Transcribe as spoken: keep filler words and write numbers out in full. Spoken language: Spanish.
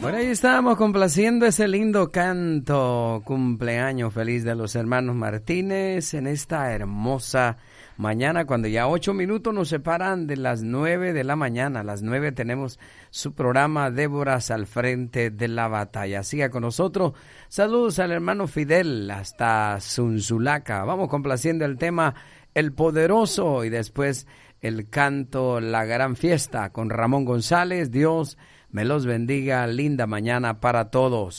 Bueno, ahí estábamos complaciendo ese lindo canto, cumpleaños feliz de los hermanos Martínez en esta hermosa mañana, cuando ya ocho minutos nos separan de las nueve de la mañana. A las nueve tenemos su programa Déboras al frente de la batalla. Siga con nosotros. Saludos al hermano Fidel hasta Zunzulaca. Vamos complaciendo el tema El Poderoso y después el canto La Gran Fiesta con Ramón González. Dios me los bendiga. Linda mañana para todos.